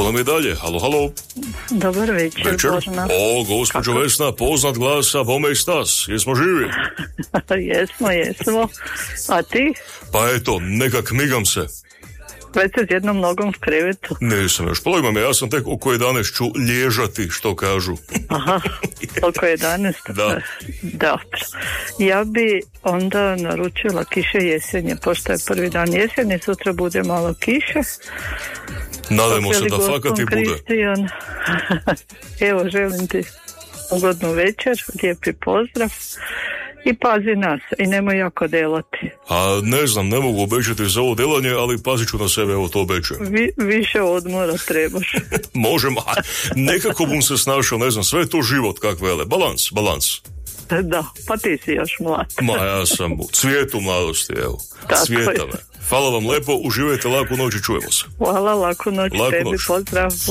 Volamo i dalje. Halo, halo. Dobar večer. Božna. O, gospođo Vesna, poznat glas, a bome i Stas. Jesmo živi? Jesmo. A ti? Pa eto, nekak migam se. Već se s jednom nogom u krevetu. Nisam još pojma, ja sam tek oko 11 ću lježati, što kažu. Aha, oko 11? Da. Dobro. Ja bi onda naručila kiše jesenje, pošto je prvi dan jeseni, sutra bude malo kiše. Nadajmo se da fakat i bude. Kristijan. Evo, želim ti ugodnu večer, lijepi pozdrav. I pazi nas i nemoj jako delati. A ne znam, ne mogu obećati za ovo delanje, ali pazit ću na sebe, evo to obećujem. Više odmora trebaš. Možem, a nekako bum se snašao, ne znam, sve je to život, kak vele. Balans. Da, pa ti si još mlad. Ma ja sam u cvijetu mladosti, evo. Tako Cvijeta je. me. Hvala vam lepo, uživajte, laku noć i čujemo se. Hvala, laku noć tebi, pozdrav.